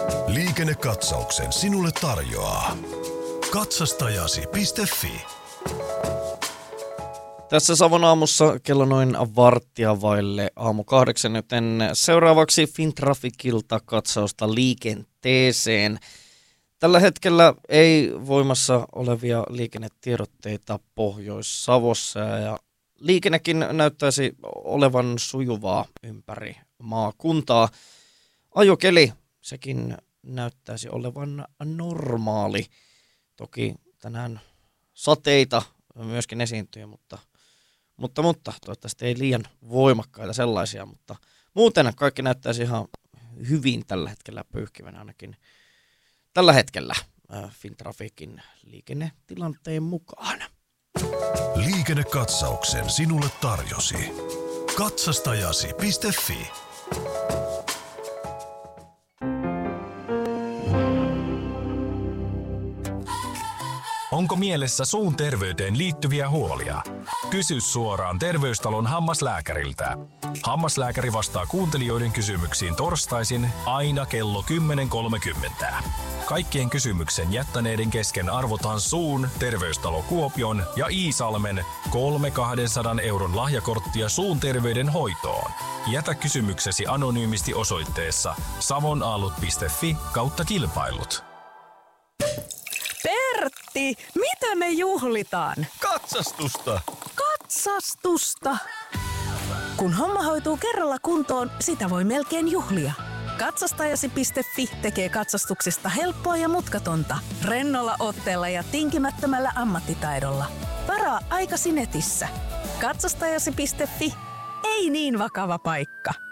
Liikennekatsauksen sinulle tarjoaa katsastajasi.fi. Tässä Savon aamussa kello noin 7:15, joten seuraavaksi Fintraficilta katsausta liikenteeseen. Tällä hetkellä ei voimassa olevia liikennetiedotteita Pohjois-Savossa ja liikennekin näyttäisi olevan sujuvaa ympäri maakuntaa. Ajokeli, sekin näyttäisi olevan normaali. Toki tänään sateita myöskin esiintyy, mutta toivottavasti ei liian voimakkaita sellaisia, mutta muuten kaikki näyttäisi ihan hyvin tällä hetkellä pyyhkivän ainakin tällä hetkellä Fintraficin liikennetilanteen mukaan. Liikennekatsauksen sinulle tarjosi katsastajasi.fi. Onko mielessä suun terveyteen liittyviä huolia? Kysy suoraan Terveystalon hammaslääkäriltä. Hammaslääkäri vastaa kuuntelijoiden kysymyksiin torstaisin aina kello 10.30. Kaikkien kysymyksen jättäneiden kesken arvotaan suun, Terveystalo Kuopion ja Iisalmen 200 euron lahjakorttia suun terveyden hoitoon. Jätä kysymyksesi anonyymisti osoitteessa savonaalut.fi/kilpailut. Pertti, mitä me juhlitaan? Katsastusta! Katsastusta! Kun homma hoituu kerralla kuntoon, sitä voi melkein juhlia. Katsastajasi.fi tekee katsastuksesta helppoa ja mutkatonta. Rennolla otteella ja tinkimättömällä ammattitaidolla. Varaa aikasi netissä. Katsastajasi.fi. Ei niin vakava paikka.